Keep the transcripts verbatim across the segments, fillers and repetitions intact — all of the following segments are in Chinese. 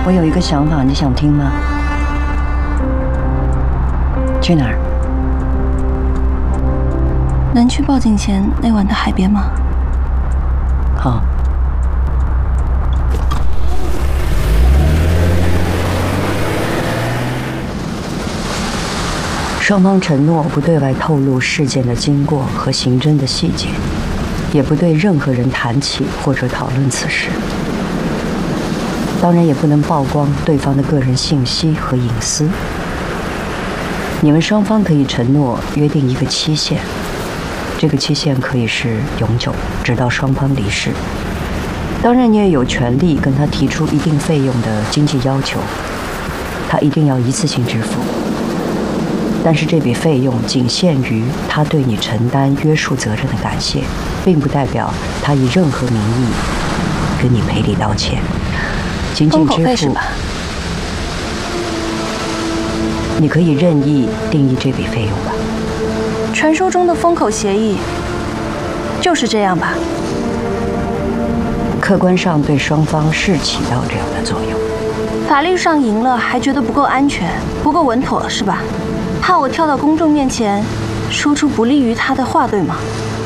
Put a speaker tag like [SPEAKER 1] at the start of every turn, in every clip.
[SPEAKER 1] 我有一个想法，你想听吗？去哪儿？
[SPEAKER 2] 能去报警前那晚的海边吗？
[SPEAKER 1] 好。双方承诺不对外透露事件的经过和刑侦的细节，也不对任何人谈起或者讨论此事。当然也不能曝光对方的个人信息和隐私。你们双方可以承诺约定一个期限，这个期限可以是永久，直到双方离世。当然，你也有权利跟他提出一定费用的经济要求，他一定要一次性支付。但是这笔费用仅限于他对你承担约束责任的感谢，并不代表他以任何名义跟你赔礼道歉。仅仅支付，你可以任意定义这笔费用吧。
[SPEAKER 2] 传说中的封口协议就是这样吧？
[SPEAKER 1] 客观上对双方是起到这样的作用。
[SPEAKER 2] 法律上赢了，还觉得不够安全，不够稳妥，是吧？怕我跳到公众面前，说出不利于他的话，对吗？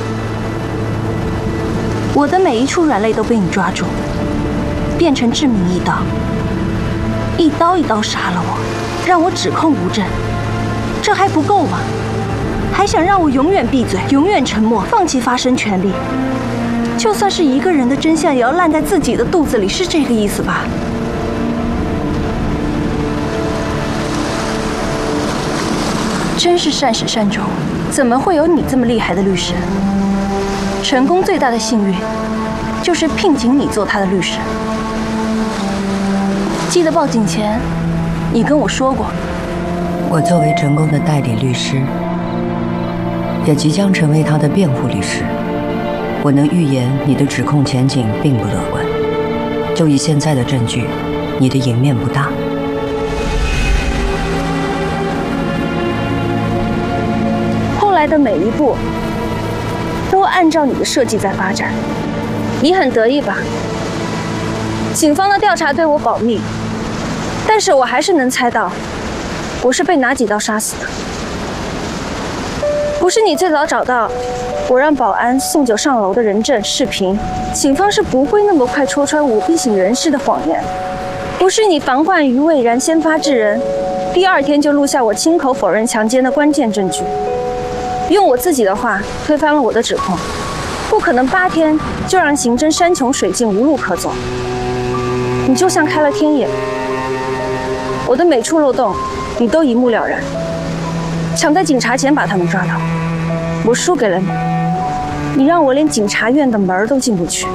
[SPEAKER 2] 我的每一处软肋都被你抓住，变成致命一刀，一刀一刀杀了我，让我指控无证，这还不够吗？还想让我永远闭嘴，永远沉默，放弃发声权利？就算是一个人的真相，也要烂在自己的肚子里，是这个意思吧？真是善始善终，怎么会有你这么厉害的律师？成功最大的幸运，就是聘请你做他的律师。记得报警前，你跟我说过，
[SPEAKER 1] 我作为成功的代理律师，也即将成为他的辩护律师。我能预言你的指控前景并不乐观。就以现在的证据，你的赢面不大。
[SPEAKER 2] 后来的每一步都按照你的设计在发展，你很得意吧？警方的调查对我保密，但是我还是能猜到我是被哪几刀杀死的。不是你最早找到我让保安送酒上楼的人证视频，警方是不会那么快戳穿我逼醒人事的谎言。不是你防患于未然，先发制人，第二天就录下我亲口否认强奸的关键证据。用我自己的话推翻了我的指控，不可能八天就让刑侦山穷水尽无路可走。你就像开了天眼，我的每处漏洞你都一目了然，抢在警察前把他们抓到。我输给了你，你让我连检察院的门都进不去。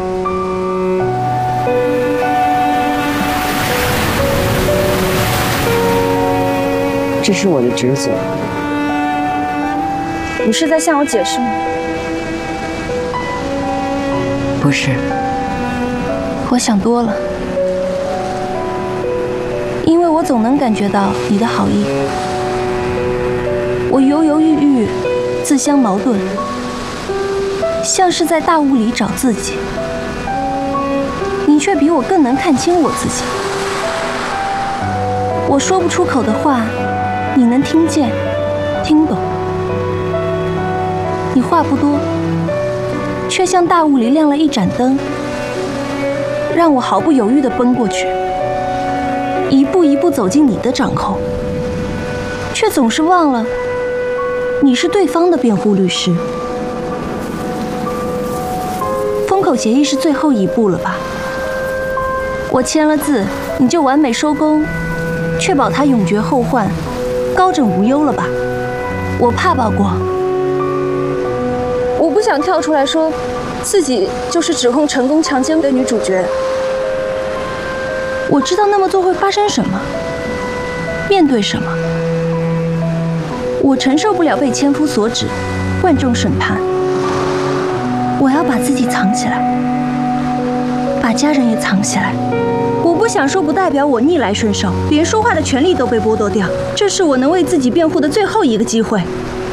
[SPEAKER 1] 这是我的职责。
[SPEAKER 2] 你是在向我解释吗？
[SPEAKER 1] 不是。
[SPEAKER 2] 我想多了，因为我总能感觉到你的好意。我犹犹豫豫，自相矛盾，像是在大雾里找自己。你却比我更能看清我自己。我说不出口的话，你能听见、听懂。你话不多，却像大雾里亮了一盏灯，让我毫不犹豫地奔过去，一步一步走进你的掌控，却总是忘了你是对方的辩护律师。封口协议是最后一步了吧？我签了字，你就完美收工，确保他永绝后患，高枕无忧了吧？我怕曝光。我不想跳出来说自己就是指控成功强奸的女主角。我知道那么做会发生什么，面对什么。我承受不了被千夫所指，万众审判。我要把自己藏起来，把家人也藏起来。我不想说，不代表我逆来顺受，连说话的权利都被剥夺掉。这是我能为自己辩护的最后一个机会。